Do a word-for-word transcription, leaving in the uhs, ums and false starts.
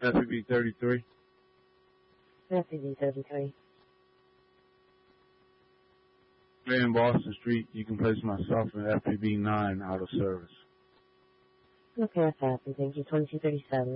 F P B thirty-three. F P B thirty-three. In Boston Street, you can place myself in F P B nine out of service. Okay, that's happened. Thank you. twenty-two thirty-seven.